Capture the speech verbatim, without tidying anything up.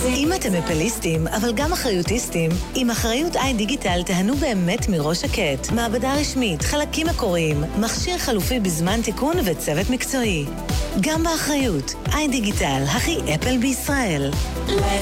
אם אתם אפליסטים, אבל גם אחריוטיסטים, עם אחריות איי דיגיטל תהנו באמת מראש שקט. מעבדה רשמית, חלקים מקוריים, מכשיר חלופי בזמן תיקון וצוות מקצועי. גם באחריות, איי דיגיטל, הכי אפל בישראל.